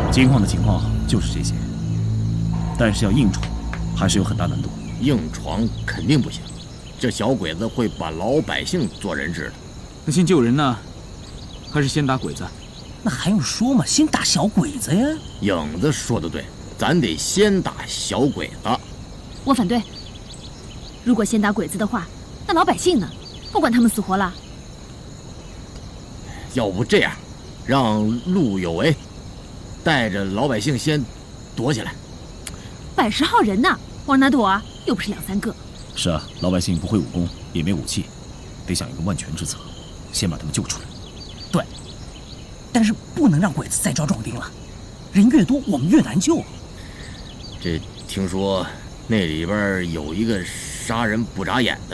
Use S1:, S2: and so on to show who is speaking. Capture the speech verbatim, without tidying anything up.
S1: 金矿的情况就是这些，但是要硬闯，还是有很大难度。
S2: 硬闯肯定不行，这小鬼子会把老百姓做人质的。
S3: 那先救人呢，还是先打鬼子？
S4: 那还用说吗？先打小鬼子呀！
S2: 影子说的对，咱得先打小鬼子。
S5: 我反对。如果先打鬼子的话，那老百姓呢？不管他们死活了。
S2: 要不这样，让陆有为带着老百姓先躲起来。
S5: 百十号人呢，往哪躲啊？又不是两三个。
S1: 是啊，老百姓不会武功，也没武器，得想一个万全之策，先把他们救出来。
S4: 对，但是不能让鬼子再招壮丁了，人越多我们越难救。
S2: 这听说那里边有一个杀人不眨眼的，